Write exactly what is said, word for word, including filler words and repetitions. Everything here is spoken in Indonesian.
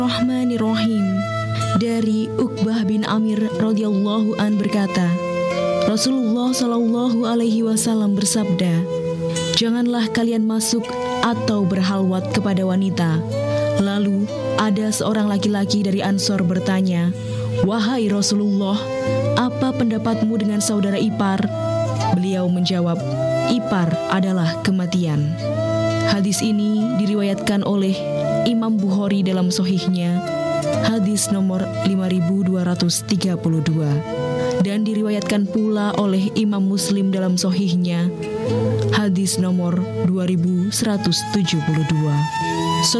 Bismillahirrahmanirrahim. Dari Uqbah bin Amir radhiyallahu an berkata, Rasulullah shallallahu alaihi wasallam bersabda, "Janganlah kalian masuk atau berhalwat kepada wanita." Lalu ada seorang laki-laki dari Ansor bertanya, "Wahai Rasulullah, apa pendapatmu dengan saudara ipar?" Beliau menjawab, "Ipar adalah kematian." Hadis ini diriwayatkan oleh Imam Bukhari dalam Sahihnya, hadis nomor lima ribu dua ratus tiga puluh dua, dan diriwayatkan pula oleh Imam Muslim dalam Sahihnya, hadis nomor dua ribu seratus tujuh puluh dua.